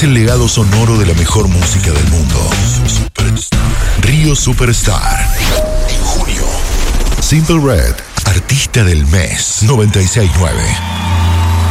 es el legado sonoro de la mejor música del mundo. Río Superstar. En junio. Simple Red, artista del mes 96.9.